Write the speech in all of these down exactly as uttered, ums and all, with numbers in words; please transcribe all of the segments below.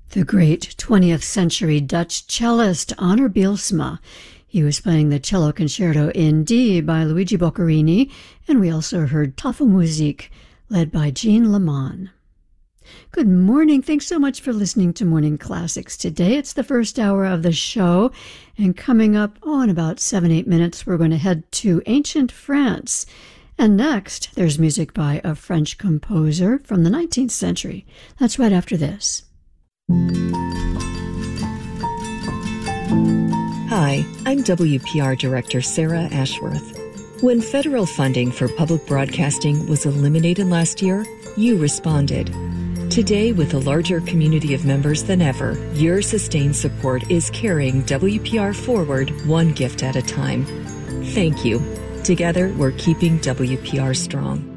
The great twentieth century Dutch cellist Onno Bielsma. He was playing the cello concerto in D by Luigi Boccherini, and we also heard Tafelmusik, led by Jean Lamont. Good morning. Thanks so much for listening to Morning Classics today. It's the first hour of the show, and coming up, oh, in about seven, eight minutes, we're going to head to ancient France. And next, there's music by a French composer from the nineteenth century. That's right after this. Hi, I'm W P R Director Sarah Ashworth. When federal funding for public broadcasting was eliminated last year, you responded. Today, with a larger community of members than ever, your sustained support is carrying W P R forward one gift at a time. Thank you. Together, we're keeping W P R strong.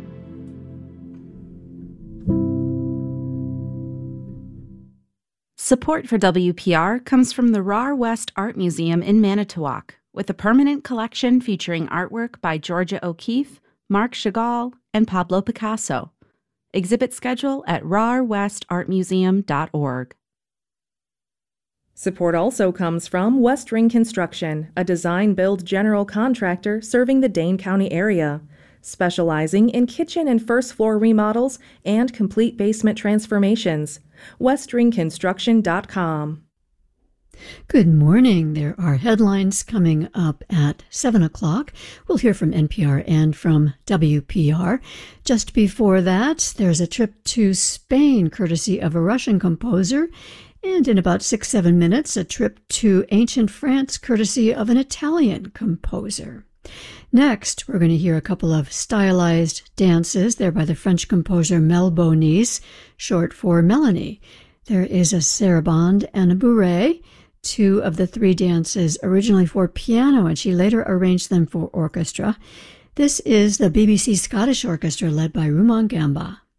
Support for W P R comes from the Rahr West Art Museum in Manitowoc, with a permanent collection featuring artwork by Georgia O'Keeffe, Marc Chagall, and Pablo Picasso. Exhibit schedule at rahr west art museum dot org. Support also comes from West Ring Construction, a design-build general contractor serving the Dane County area, specializing in kitchen and first-floor remodels and complete basement transformations. west ring construction dot com. Good morning. There are headlines coming up at seven o'clock. We'll hear from N P R and from W P R. Just before that, there's a trip to Spain, courtesy of a Russian composer. And in about six, seven minutes, a trip to ancient France, courtesy of an Italian composer. Next, we're going to hear a couple of stylized dances. They're by the French composer Mel Bonis, short for Melanie. There is a sarabande and a bourrée, two of the three dances originally for piano, and she later arranged them for orchestra. This is the B B C Scottish Orchestra led by Rumon Gamba.